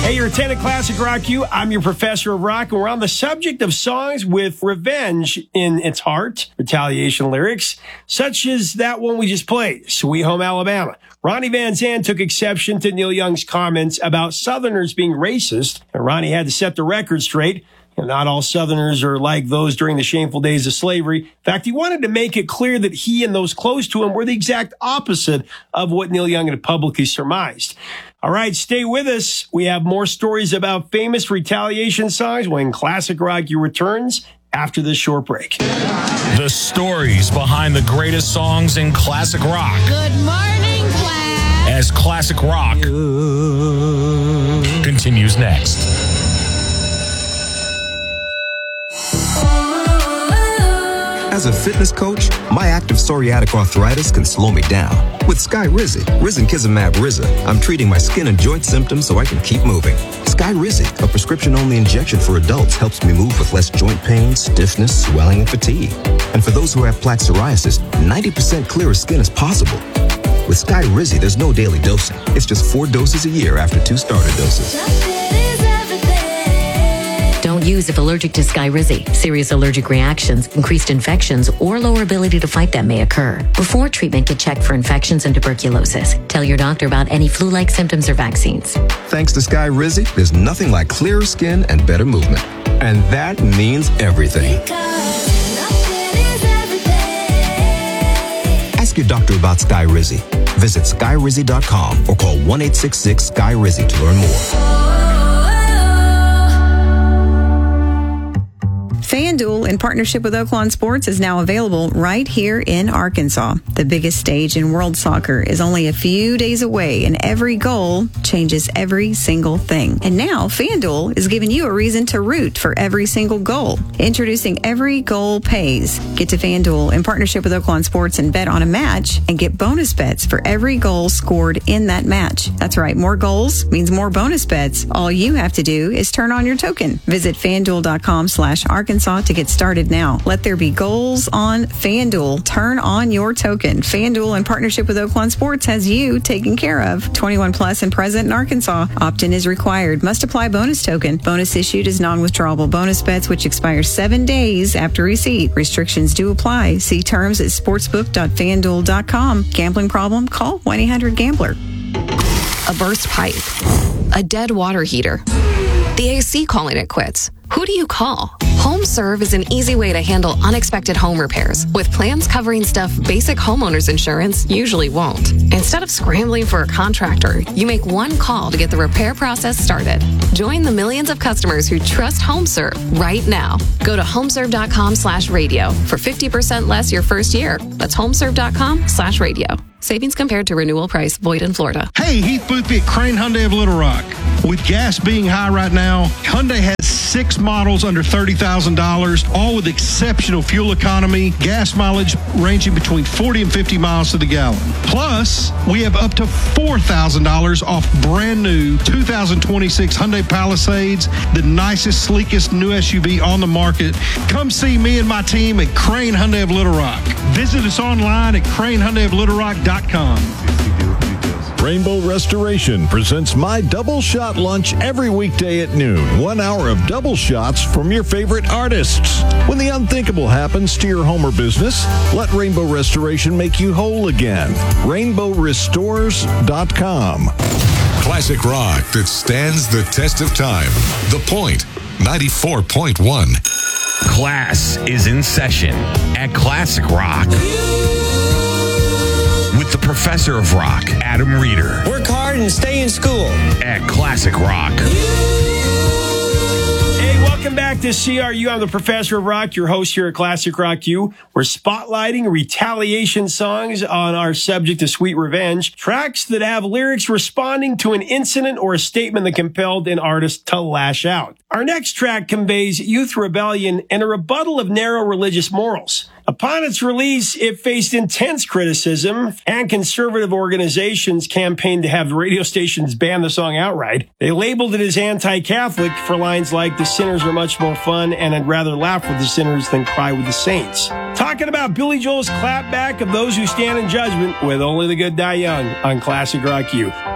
Hey, you're 10 at Classic Rock U. I'm your professor of rock, and we're on the subject of songs with revenge in its heart, retaliation lyrics, such as that one we just played, Sweet Home Alabama. Ronnie Van Zant took exception to Neil Young's comments about Southerners being racist, and Ronnie had to set the record straight. And not all Southerners are like those during the shameful days of slavery. In fact, he wanted to make it clear that he and those close to him were the exact opposite of what Neil Young had publicly surmised. All right, stay with us. We have more stories about famous retaliation songs when Classic Rock U returns after this short break. The stories behind the greatest songs in classic rock. Good morning, class. As Classic Rock continues next. As a fitness coach, my active psoriatic arthritis can slow me down. With Skyrizi, Risankizumab Riza, I'm treating my skin and joint symptoms so I can keep moving. Skyrizi, a prescription-only injection for adults, helps me move with less joint pain, stiffness, swelling, and fatigue. And for those who have plaque psoriasis, 90% clearer skin is possible. With Skyrizi, there's no daily dosing. It's just 4 doses a year after 2 starter doses. Don't use if allergic to Skyrizi. Serious allergic reactions, increased infections, or lower ability to fight them may occur. Before treatment, get checked for infections and tuberculosis. Tell your doctor about any flu-like symptoms or vaccines. Thanks to Skyrizi, there's nothing like clearer skin and better movement. And that means everything. Ask your doctor about Skyrizi. Visit Skyrizi.com or call 1-866-SKY-RIZI to learn more. FanDuel, in partnership with Oaklawn Sports, is now available right here in Arkansas. The biggest stage in world soccer is only a few days away, and every goal changes every single thing. And now, FanDuel is giving you a reason to root for every single goal. Introducing Every Goal Pays. Get to FanDuel in partnership with Oaklawn Sports and bet on a match and get bonus bets for every goal scored in that match. That's right, more goals means more bonus bets. All you have to do is turn on your token. Visit FanDuel.com/Arkansas to get started now. Let there be goals on FanDuel. Turn on your token. FanDuel, in partnership with Oaklawn Sports, has you taken care of. 21 plus and present in Arkansas. Opt-in is required. Must apply bonus token. Bonus issued is non-withdrawable bonus bets, which expire 7 days after receipt. Restrictions do apply. See terms at sportsbook.fanduel.com. Gambling problem? Call 1-800-GAMBLER. A burst pipe. A dead water heater. The AC calling it quits. Who do you call? HomeServe is an easy way to handle unexpected home repairs, with plans covering stuff basic homeowners insurance usually won't. Instead of scrambling for a contractor, you make one call to get the repair process started. Join the millions of customers who trust HomeServe right now. Go to homeserve.com/radio for 50% less your first year. That's homeserve.com/radio. Savings compared to renewal price. Void in Florida. Hey, Heath Boothby at Crane Hyundai of Little Rock. With gas being high right now, Hyundai has 6 models under $30,000, all with exceptional fuel economy, gas mileage ranging between 40 and 50 miles to the gallon. Plus, we have up to $4,000 off brand new 2026 Hyundai Palisades, the nicest, sleekest new SUV on the market. Come see me and my team at Crane Hyundai of Little Rock. Visit us online at cranehyundaioflittlerock.com. Rainbow Restoration presents My Double Shot Lunch every weekday at noon. 1 hour of double shots from your favorite artists. When the unthinkable happens to your home or business, let Rainbow Restoration make you whole again. RainbowRestores.com. Classic rock that stands the test of time. The Point, 94.1. Class is in session at Classic Rock. With the professor of rock, Adam Reeder. Work hard and stay in school. At Classic Rock. Hey, welcome back to CRU. I'm the professor of rock, your host here at Classic Rock U. We're spotlighting retaliation songs on our subject of Sweet Revenge. Tracks that have lyrics responding to an incident or a statement that compelled an artist to lash out. Our next track conveys youth rebellion and a rebuttal of narrow religious morals. Upon its release, it faced intense criticism, and conservative organizations campaigned to have the radio stations ban the song outright. They labeled it as anti-Catholic for lines like, "The sinners are much more fun, and I'd rather laugh with the sinners than cry with the saints." Talking about Billy Joel's clapback of those who stand in judgment with Only the Good Die Young on Classic Rock U.